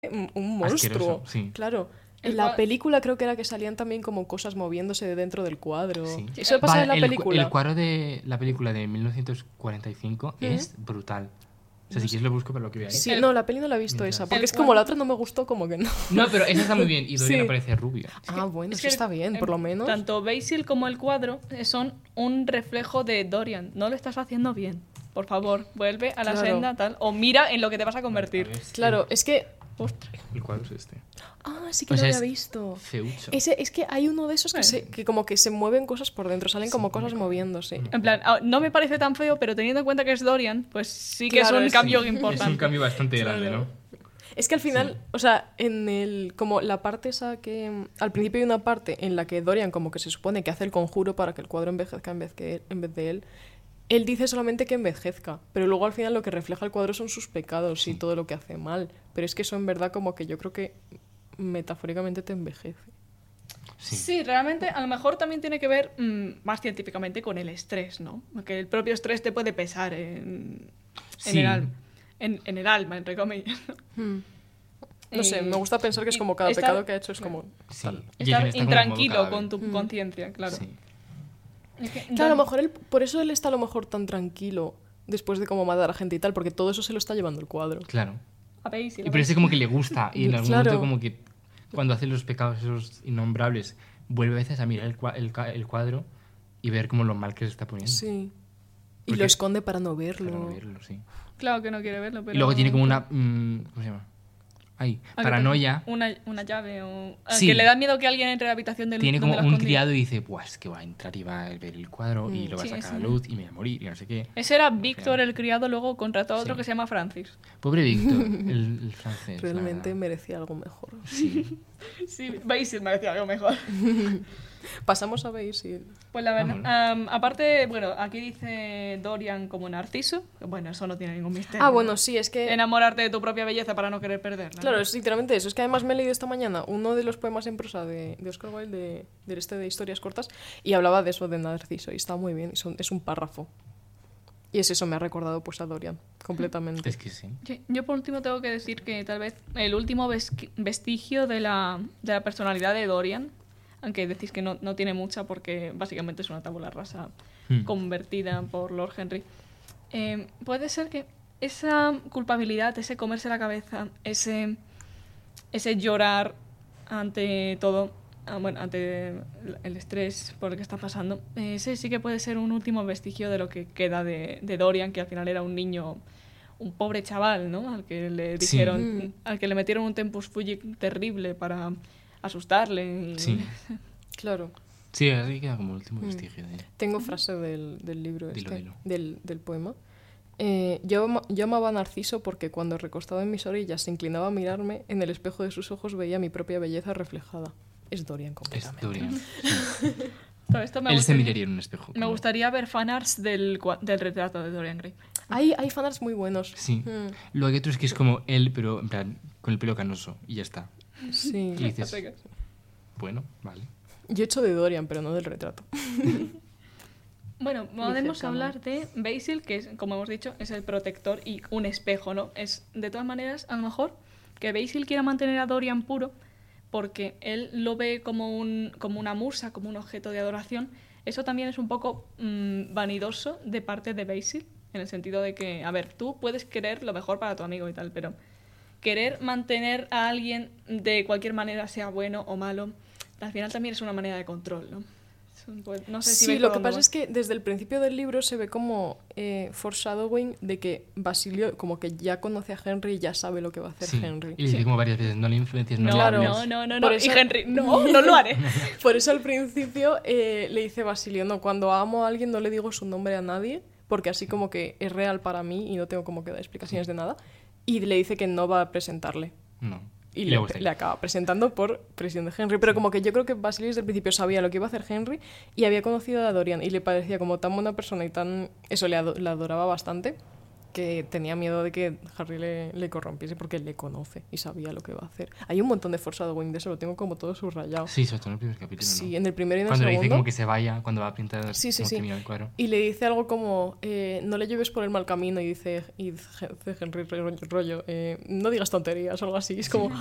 un monstruo. Asqueroso, sí. Claro. En la película creo que era que salían también como cosas moviéndose de dentro del cuadro. Sí. Eso pasa en la película. El cuadro de la película de 1945 es brutal. O sea, si quieres lo busco para lo que veáis. Sí, no, la peli no la he visto esa. Porque es El como la cuadro- otra no me gustó, como que no. No, pero esa está muy bien. Y Dorian Sí. aparece rubia. Ah, bueno, Es eso que está bien, por lo menos. Tanto Basil como el cuadro son un reflejo de Dorian. No lo estás haciendo bien. Por favor, vuelve a la Claro. senda tal. O mira en lo que te vas a convertir. A ver, Claro, es que... Ostras. El cuadro es este. Ah, sí que O lo sea, había es visto. Feucho. Es que hay uno de esos que como que se mueven cosas por dentro, salen como cosas moviéndose. En plan, no me parece tan feo, pero teniendo en cuenta que es Dorian, pues sí que Claro, es un es- cambio Es importante. un cambio bastante grande, ¿no? Es que al final, o sea, como la parte esa que... Al principio hay una parte en la que Dorian como que se supone que hace el conjuro para que el cuadro envejezca en vez de él. Él dice solamente que envejezca, pero luego al final lo que refleja el cuadro son sus pecados y todo lo que hace mal. Pero es que eso en verdad como que yo creo que metafóricamente te envejece. Sí, realmente a lo mejor también tiene que ver más científicamente con el estrés, ¿no? Que el propio estrés te puede pesar en Sí. el alma. En el alma, entre comillas. No sé, me gusta pensar que es como cada pecado que ha hecho es como... Sí. tal. Y Estar Jason está como en modo intranquilo cadáver. con tu conciencia, claro. Sí. Es que Claro, a lo mejor por eso él está a lo mejor tan tranquilo después de como matar a gente y tal, porque todo eso se lo está llevando el cuadro. Claro. A Basil, Y parece como que le gusta. Y en algún Claro. momento como que cuando hace los pecados esos innombrables, vuelve a veces a mirar el cuadro y ver como lo mal que se está poniendo. Sí. Y Porque- lo esconde para no verlo. Para no verlo, sí. Claro que no quiere verlo, pero... Y luego tiene como una... ¿cómo se llama? Ay, Ah, que paranoia. tiene Una llave o... Sí. Que le da miedo que alguien entre a la habitación del Tiene donde como la un escondía. criado y dice, buah, es que va a entrar y va a ver el cuadro y lo va a Sí, sacar a ese. la luz y me voy a morir y no sé qué. Ese era Víctor, el criado, luego contrató a otro Sí. que se llama Francis. Pobre Víctor, el francés. la Realmente verdad. merecía algo mejor. Sí. Sí, Basil merecía algo mejor. Pasamos a Basil. Pues la verdad, Vámonos. aparte, bueno, aquí dice Dorian como Narciso. Bueno, eso no tiene ningún misterio. Ah, bueno, sí, es que... Enamorarte de tu propia belleza para no querer perderla. Claro, ¿no? es literalmente eso. Es que además me he leído esta mañana uno de los poemas en prosa de Oscar Wilde, de historias cortas, y hablaba de eso, de Narciso, y está muy bien. Es un párrafo. Y es eso, me ha recordado pues a Dorian, completamente. Es que sí. Sí, yo por último tengo que decir que tal vez el último vestigio de la personalidad de Dorian, aunque decís que no tiene mucha porque básicamente es una tabula rasa convertida por Lord Henry, puede ser que esa culpabilidad, ese comerse la cabeza, ese llorar ante todo, ante el estrés por el que está pasando, ese sí que puede ser un último vestigio de lo que queda de Dorian, que al final era un niño, un pobre chaval, ¿no? Al que le Sí. dijeron, al que le metieron un tempus fugit terrible para asustarle. Y... Sí. Claro. Sí, así queda como el último vestigio de... Tengo frase del libro Dilo, este, dilo. del poema. Yo amaba a Narciso porque cuando recostado en mis orillas se inclinaba a mirarme, en el espejo de sus ojos veía mi propia belleza reflejada. Es Dorian Es completamente. Dorian. Todo esto me Él se gustaría- miraría en un espejo. Me como- gustaría ver fanarts del retrato de Dorian Gray. Hay fanarts muy buenos. Sí. Mm, Lo que otro es que es como él, pero en plan, con el pelo canoso y ya está. sí. Y dices, bueno, vale. Yo he hecho de Dorian, pero no del retrato. Bueno, podemos cercano. hablar de Basil, que es, como hemos dicho, es el protector y un espejo, ¿no? Es, de todas maneras, a lo mejor, que Basil quiera mantener a Dorian puro porque él lo ve como una musa, como un objeto de adoración. Eso también es un poco vanidoso de parte de Basil, en el sentido de que, a ver, tú puedes querer lo mejor para tu amigo y tal, pero querer mantener a alguien de cualquier manera, sea bueno o malo, al final también es una manera de control, ¿no? No sé si Sí, veis lo por que dónde pasa voy. es que desde el principio del libro se ve como foreshadowing de que Basilio como que ya conoce a Henry y ya sabe lo que va a hacer Sí. Henry. Y le dice como varias veces, no le influencias, no, No, le Claro. hables. no. Por Y eso- Henry, no lo haré. Por eso al principio le dice Basilio, no, cuando amo a alguien no le digo su nombre a nadie, porque así como que es real para mí y no tengo como que dar explicaciones de nada. Y le dice que no va a presentarle. No. Y luego está ahí. le acaba presentando por presión de Henry. Pero como que yo creo que Basilio desde el principio sabía lo que iba a hacer Henry y había conocido a Dorian y le parecía como tan buena persona y tan... Eso, la adoraba bastante. que tenía miedo de que Harry le corrompiese porque le conoce y sabía lo que va a hacer. Hay un montón de foreshadowing de eso, lo tengo como todo subrayado. Sí, sobre todo en el primer capítulo, Sí, ¿no? en el primero y en el Cuando le segundo. dice como que se vaya, cuando va a pintar Sí, como que mira el cuadro. Y le dice algo como, no le lleves por el mal camino, y dice Henry rollo, no digas tonterías o algo así. Es como,